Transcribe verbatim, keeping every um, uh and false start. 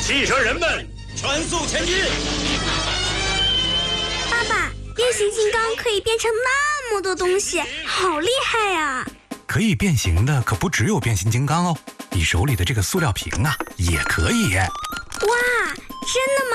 汽车人们，全速前进！ 爸爸，变形金刚可以变成那么多东西，好厉害呀！ 可以变形的可不只有变形金刚哦，你手里的这个塑料瓶啊，也可以。 哇，真的吗？